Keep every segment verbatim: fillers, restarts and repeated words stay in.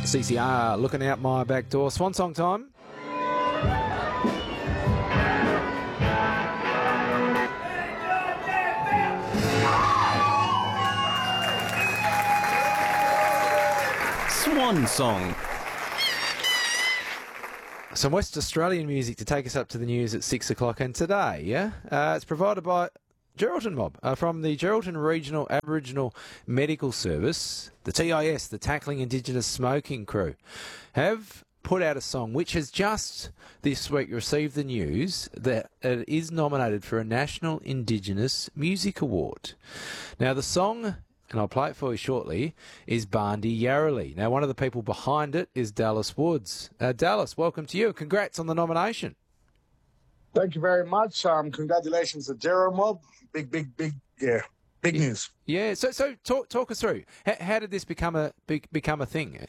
C C R, looking out my back door. Swan song time. Swan song. Some West Australian music to take us up to the news at six o'clock. And today, yeah, uh, it's provided by Geraldton Mob uh, from the Geraldton Regional Aboriginal Medical Service. The T I S, the Tackling Indigenous Smoking Crew, have put out a song which has just this week received the news that it is nominated for a National Indigenous Music Award. Now, the song, and I'll play it for you shortly, is Barndi Yarrowlee. Now, one of the people behind it is Dallas Woods. Uh, Dallas, welcome to you. Congrats on the nomination. Thank you very much. Um, congratulations to Gerald Mob. Big, big, big, yeah, big news. Yeah. So, so talk talk us through. How, how did this become a be, become a thing?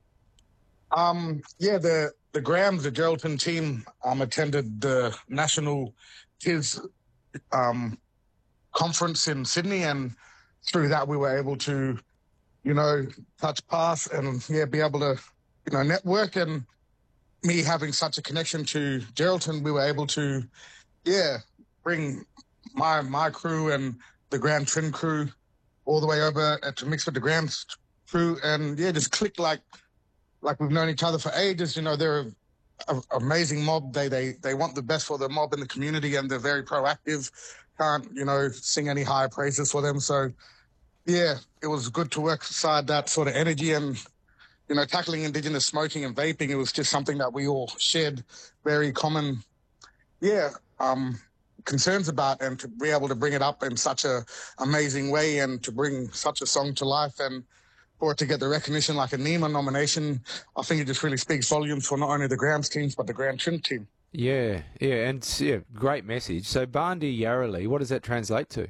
Um, yeah, the the Grams, the Geraldton team, um, attended the National T I S um conference in Sydney, and through that we were able to, you know, touch paths and yeah, be able to, you know, network. And me having such a connection to Geraldton, we were able to, yeah, bring my my crew and the Gram Trin crew all the way over to mix with the Grams crew, and yeah, just clicked like like we've known each other for ages. You know, they're an amazing mob. They they they want the best for the mob in the community, and they're very proactive. Can't, you know, sing any higher praises for them. So yeah, it was good to work beside that sort of energy. And you know, tackling Indigenous smoking and vaping, it was just something that we all shared very common, yeah, um, concerns about, and to be able to bring it up in such a amazing way and to bring such a song to life and for it to get the recognition like a NEMA nomination, I think it just really speaks volumes for not only the Grams teams, but the Gram Trin team. Yeah, yeah, and yeah, great message. So Barndi Yarrowlee, what does that translate to?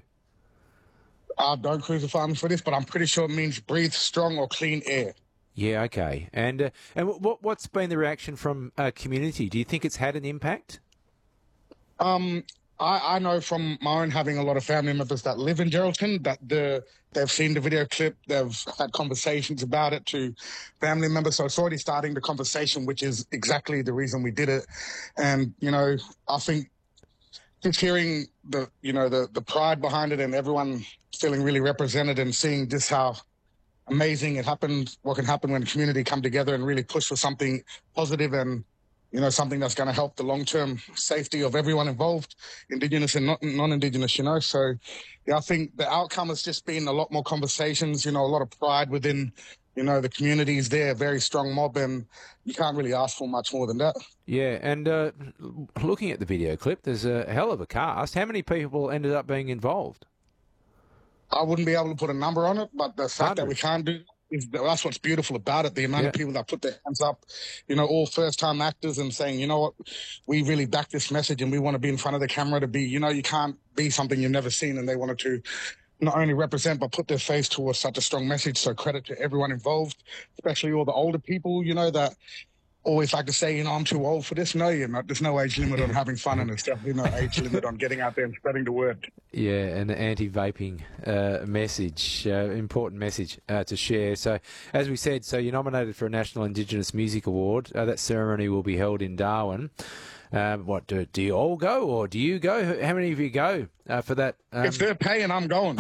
Uh, don't crucify me for this, but I'm pretty sure it means breathe strong or clean air. Yeah, okay. And uh, and what what's been the reaction from uh, community? Do you think it's had an impact? Um, I, I know from my own having a lot of family members that live in Geraldton that the they've seen the video clip, they've had conversations about it to family members. So it's already starting the conversation, which is exactly the reason we did it. And you know, I think just hearing the you know the the pride behind it and everyone feeling really represented and seeing just how amazing it happened, what can happen when the community come together and really push for something positive and, you know, something that's going to help the long-term safety of everyone involved, Indigenous and not, non-Indigenous, you know. So, yeah, I think the outcome has just been a lot more conversations, you know, a lot of pride within, you know, the communities there, very strong mob, and you can't really ask for much more than that. Yeah, and uh, looking at the video clip, there's a hell of a cast. How many people ended up being involved? I wouldn't be able to put a number on it, but the fact Hundreds. that we can't do is that's what's beautiful about it. The amount Yeah. of people that put their hands up, you know, all first-time actors and saying, you know what, we really back this message and we want to be in front of the camera to be, you know, you can't be something you've never seen, and they wanted to not only represent but put their face towards such a strong message. So credit to everyone involved, especially all the older people, you know, that always like to say, you know, I'm too old for this. No, you're not. There's no age limit on having fun, and there's definitely no age limit on getting out there and spreading the word. Yeah, an anti-vaping uh, message, uh, important message uh, to share. So, as we said, so you're nominated for a National Indigenous Music Award. Uh, that ceremony will be held in Darwin. Um, what do, do you all go, or do you go? How many of you go uh, for that? Um... If they're paying, I'm going.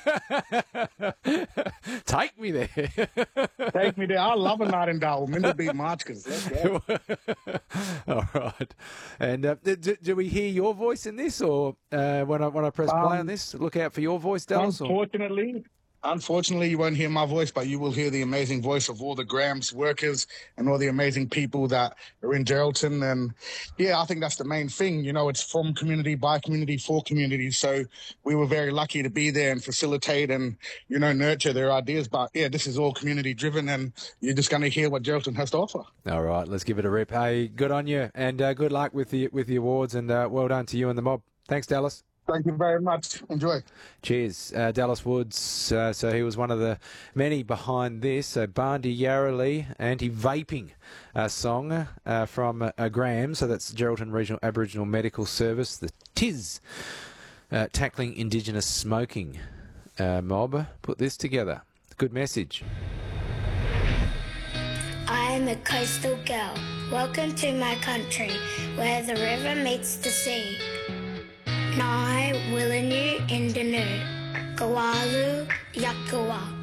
Take me there. Take me there. I love a night in Darwin. Minda beat Marchkas. Let's go. All right. And uh, do, do we hear your voice in this, or uh, when I when I press play Um, on this, look out for your voice, Dallas? Or... Unfortunately, unfortunately, you won't hear my voice, but you will hear the amazing voice of all the Grams workers and all the amazing people that are in Geraldton. And yeah, I think that's the main thing. You know, it's from community, by community, for community. So we were very lucky to be there and facilitate and, you know, nurture their ideas. But yeah, this is all community driven, and you're just going to hear what Geraldton has to offer. All right, let's give it a rip. Hey, good on you, and uh, good luck with the with the awards, and uh, well done to you and the mob. Thanks, Dallas. Thank you very much. Enjoy. Cheers. Uh, Dallas Woods, uh, so he was one of the many behind this. So Barndi Yarrowlee, anti-vaping uh, song uh, from uh, Gram. So that's Geraldton Regional Aboriginal Medical Service, the T I S, uh, Tackling Indigenous Smoking uh, mob. Put this together. Good message. I am a coastal girl. Welcome to my country, where the river meets the sea. Nai Willinu Indanu, Gawalu Yakawa.